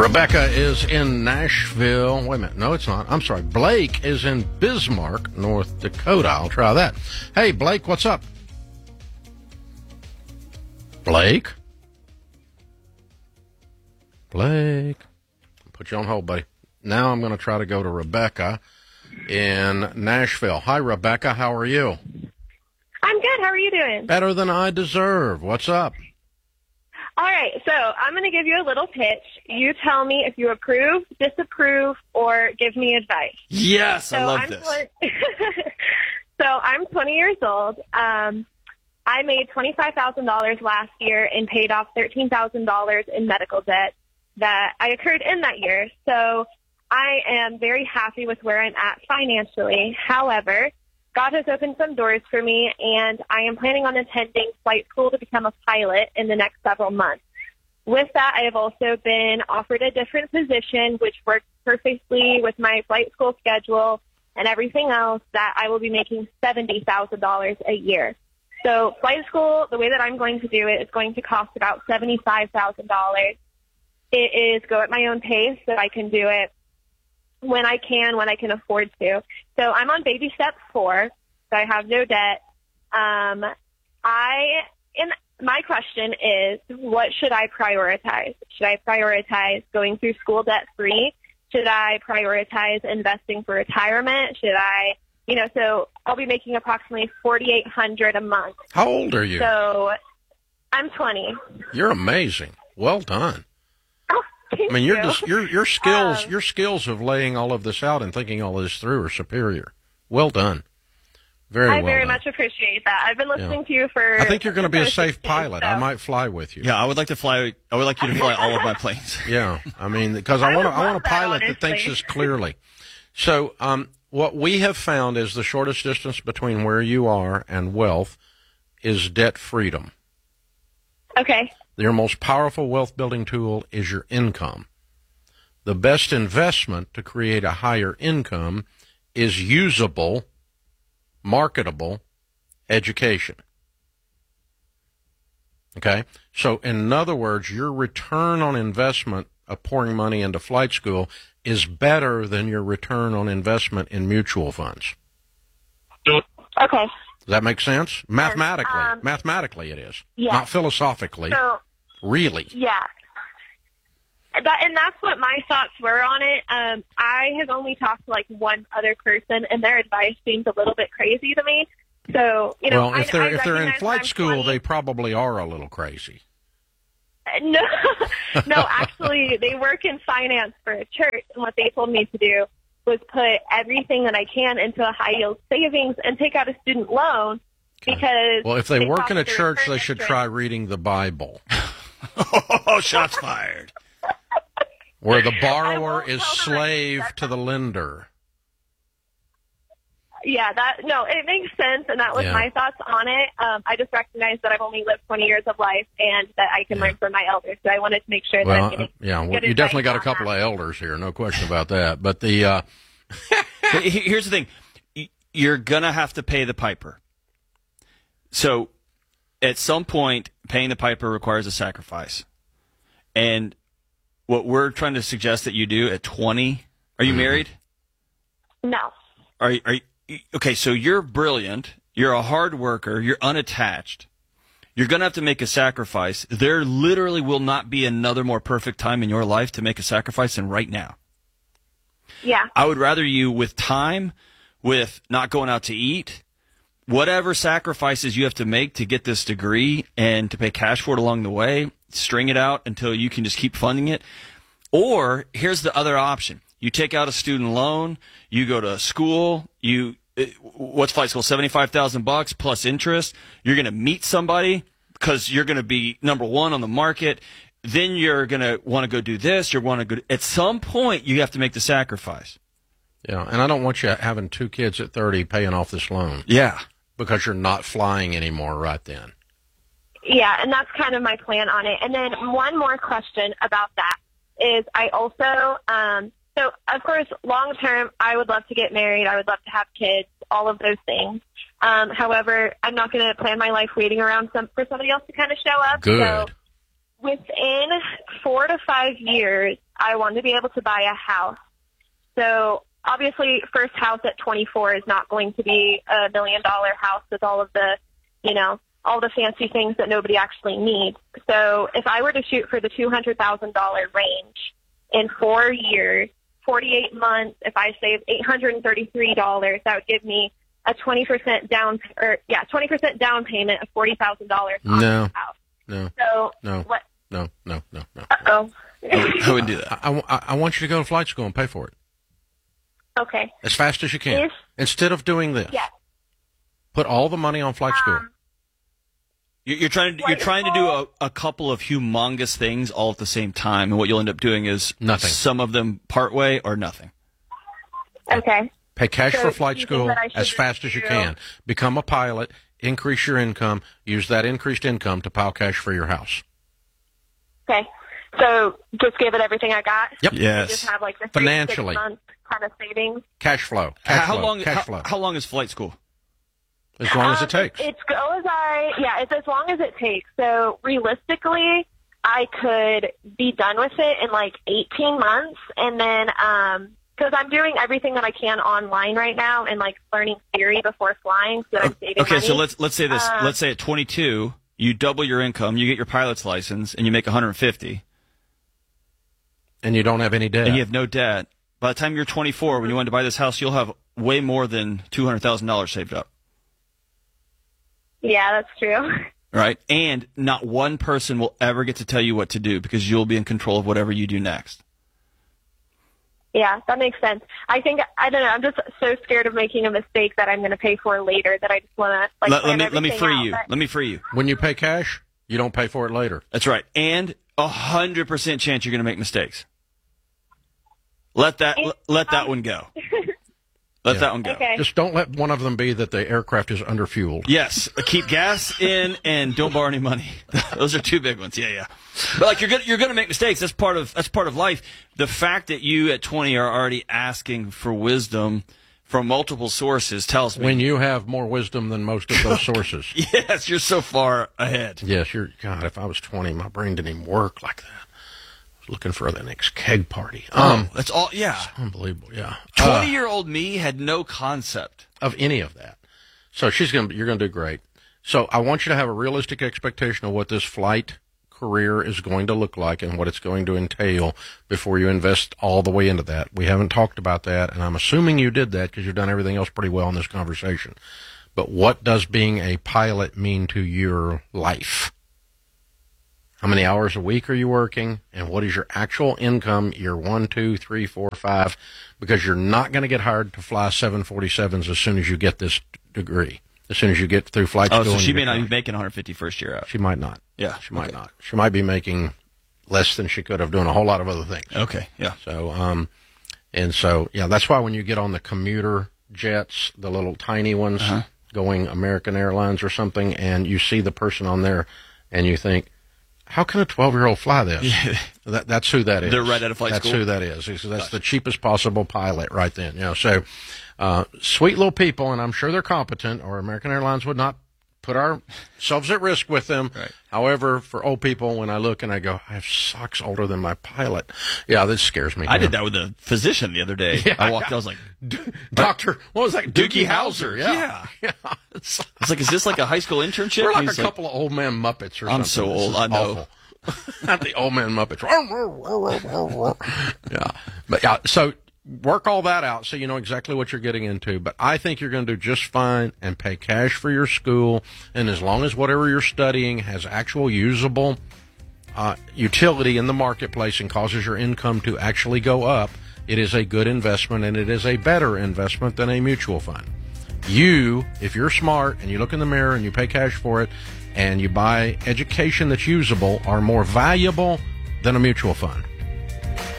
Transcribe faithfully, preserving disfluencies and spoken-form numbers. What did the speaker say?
Rebecca is in Nashville. Wait a minute. No, it's not. I'm sorry. Blake is in Bismarck, North Dakota. I'll try that. Hey, Blake, what's up? Blake? Blake? Put you on hold, buddy. Now I'm going to try to go to Rebecca in Nashville. Hi, Rebecca. How are you? I'm good. How are you doing? Better than I deserve. What's up? All right. So I'm going to give you a little pitch. You tell me if you approve, disapprove, or give me advice. Yes, so I love I'm this. twenty so I'm twenty years old. Um, I made twenty-five thousand dollars last year and paid off thirteen thousand dollars in medical debt that I incurred in that year. So I am very happy with where I'm at financially. However, God has opened some doors for me, and I am planning on attending flight school to become a pilot in the next several months. With that, I have also been offered a different position, which works perfectly with my flight school schedule and everything else, that I will be making seventy thousand dollars a year. So flight school, the way that I'm going to do it, is going to cost about seventy-five thousand dollars. It is go at my own pace, so I can do it when I can, when I can afford to. So I'm on baby step four, so I have no debt. Um, I, and my question is, what should I prioritize? Should I prioritize going through school debt free? Should I prioritize investing for retirement? Should I, you know, so I'll be making approximately forty-eight hundred dollars a month. How old are you? So I'm twenty. You're amazing. Well done. Thank I mean, your you. your your skills Um, your skills of laying all of this out and thinking all of this through are superior. Well done. Very I well very done. much appreciate that. I've been listening Yeah. to you for... I think you're going to be a for safe sixteen, pilot. so. I might fly with you. Yeah, I would like to fly. I would like you to fly all of my planes. Yeah, I mean, because I I want to would I want love a that, pilot that thinks honestly. this clearly. So, um, what we have found is the shortest distance between where you are and wealth is debt freedom. Okay. Your most powerful wealth building tool is your income. The best investment to create a higher income is usable, marketable education. Okay? So, in other words, your return on investment of pouring money into flight school is better than your return on investment in mutual funds. Okay. Does that make sense? Mathematically. um, Mathematically it is. yes. Not philosophically. So, Really. yeah. That, and that's what my thoughts were on it. Um, I have only talked to like one other person, and their advice seems a little bit crazy to me. So, you know, Well, if I, they're I if they're in recognize flight I'm school, twenty. they probably are a little crazy. No, no, actually, they work in finance for a church, and what they told me to do was put everything that I can into a high-yield savings and take out a student loan because... Well, if they work cost in a the church, return they should interest. try reading the Bible, Oh, shots fired. where the I borrower won't is tell them I- slave that's to the lender. Yeah, that no, it makes sense, and that was Yeah. my thoughts on it. Um, I just recognize that I've only lived twenty years of life, and that I can Yeah. learn from my elders. So I wanted to make sure that Well, I'm uh, getting yeah, well, good you definitely advice got a on couple that. of elders here, no question about that. But the uh, But he- here's the thing: Y- you're gonna have to pay the piper. So, at some point, paying the piper requires a sacrifice. And what we're trying to suggest that you do at twenty. Are you Mhm. married? No. Are you, are you, okay, so you're brilliant. You're a hard worker. You're unattached. You're going to have to make a sacrifice. There literally will not be another more perfect time in your life to make a sacrifice than right now. Yeah. I would rather you, with time, with not going out to eat, whatever sacrifices you have to make to get this degree and to pay cash for it along the way, string it out until you can just keep funding it. Or here's the other option. You take out a student loan, you go to school, you what's flight school, seventy-five thousand bucks plus interest. You're going to meet somebody because you're going to be number one on the market. Then you're going to want to go do this. You're want to go. At some point, you have to make the sacrifice. yeah, and I don't want you having two kids at thirty paying off this loan Yeah. because you're not flying anymore right then. Yeah, and that's kind of my plan on it. And then one more question about that is I also, um, so of course, long term, I would love to get married. I would love to have kids, all of those things. Um, however, I'm not going to plan my life waiting around some, for somebody else to kind of show up. Good. So within four to five years, I wanted to be able to buy a house. So obviously, first house at twenty-four is not going to be a million dollar house with all of the, you know, all the fancy things that nobody actually needs. So if I were to shoot for the two hundred thousand dollars range in four years, forty-eight months, if I save eight hundred thirty-three dollars, that would give me a twenty percent down, or yeah, twenty percent down payment of forty thousand dollars on No. the house. No. So No. what? No, no, no, no. Uh-oh. I wouldn't do that. I, I, I want you to go to flight school and pay for it Okay. as fast as you can. If- Instead of doing this, Yes. put all the money on flight school. Um, You- You're trying to you're trying to do a, a couple of humongous things all at the same time, and what you'll end up doing is Nothing. Some of them part way or nothing. Okay. Pay cash So for flight you think school that I should as fast as you do- can. Become a pilot. Increase your income. Use that increased income to pile cash for your house. Okay. So just give it everything I got? Yep. Yes. Just have like the three, Financially. six months kind of savings? Cash flow. Cash how flow. long Cash how, flow. how long is flight school? As long as Um, it takes. It's go as I, yeah, it's as long as it takes. So realistically, I could be done with it in like eighteen months. And then, um, because I'm doing everything that I can online right now and like learning theory before flying, so that I'm saving Okay, money. so let's let's say this. Uh, let's say at twenty-two, you double your income, you get your pilot's license, and you make one hundred fifty, And you don't have any debt. and you have no debt. By the time you're twenty-four, when you want to buy this house, you'll have way more than two hundred thousand dollars saved up. Yeah, that's true. Right? And not one person will ever get to tell you what to do because you'll be in control of whatever you do next. Yeah, that makes sense. I think, I don't know, I'm just so scared of making a mistake that I'm going to pay for later that I just want to, like, let, let plan me let me everything free out, you. but- Let me free you. When you pay cash, you don't pay for it later. That's right. And a hundred percent chance you're going to make mistakes. Let that let, let that one go. Let Yeah. that one go. Okay. Just don't let one of them be that the aircraft is underfueled. Yes, keep gas in and don't borrow any money. Those are two big ones. Yeah, yeah. But like you're gonna you're gonna make mistakes. That's part of that's part of life. The fact that you at twenty are already asking for wisdom from multiple sources tells me When you have more wisdom than most of those sources. yes, you're so far ahead. Yes, you're. God, if I was twenty, my brain didn't even work like that. I was looking for the next keg party. Um, That's all. Yeah, unbelievable. Yeah, Uh, twenty-year-old me had no concept. of any of that. So she's gonna. You're gonna do great. So I want you to have a realistic expectation of what this flight career is going to look like and what it's going to entail before you invest all the way into that. We haven't talked about that, and I'm assuming you did that because you've done everything else pretty well in this conversation. But what does being a pilot mean to your life? How many hours a week are you working? And what is your actual income year one, two, three, four, five? Because you're not going to get hired to fly seven forty-sevens as soon as you get this degree, as soon as you get through flight Oh, school. so and she you may get not be hired. making one hundred fifty first year out. She might not. Yeah, She might okay. not. She might be making less than she could have doing a whole lot of other things. Okay, yeah. So, um, and so, yeah, that's why when you get on the commuter jets, the little tiny ones Uh-huh. going American Airlines or something, and you see the person on there and you think, how can a twelve-year-old fly this? Yeah. That, that's who that is. They're right out of flight that's school? who that is. That's that's the cheapest possible pilot right then. You know, so uh, sweet little people, and I'm sure they're competent, or American Airlines would not put ourselves at risk with them. Right. However, for old people, when I look and I go, I have socks older than my pilot. Yeah, this scares me. I Yeah. did that with a physician the other day. Yeah. I walked. I was like, Doctor, what was that? Dookie Dookie Howser. Howser. Yeah. Yeah. Yeah. It's- I was like, is this like a high school internship? We're And like a he's like, couple of old man Muppets or I'm something. so This old, is I know. awful. Not the old man Muppets. Yeah. But yeah, so work all that out so you know exactly what you're getting into. But I think you're going to do just fine and pay cash for your school. And as long as whatever you're studying has actual usable uh, utility in the marketplace and causes your income to actually go up, it is a good investment, and it is a better investment than a mutual fund. You, if you're smart and you look in the mirror and you pay cash for it and you buy education that's usable, are more valuable than a mutual fund.